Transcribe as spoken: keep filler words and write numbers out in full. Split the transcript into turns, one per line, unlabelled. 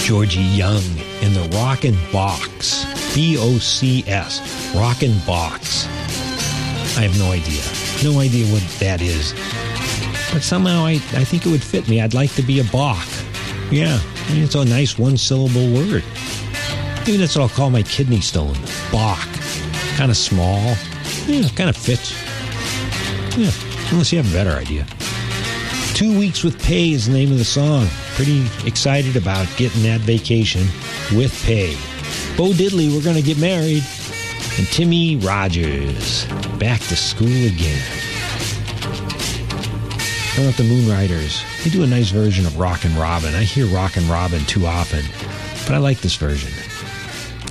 Georgie Young in the Rockin' Box. B O C S. Rockin' Box. I have no idea. No idea what that is. But somehow I, I think it would fit me. I'd like to be a Bach. Yeah, I mean, it's a nice one-syllable word. Maybe that's what I'll call my kidney stone. Bach. Kind of small. Yeah, kind of fits. Yeah, unless you have a better idea. Two Weeks with Pay is the name of the song. Pretty excited about getting that vacation with pay. Bo Diddley, We're Gonna Get Married. And Timmy Rogers, Back to School Again. How about the Moonriders? They do a nice version of Rockin' Robin. I hear Rockin' Robin too often, but I like this version.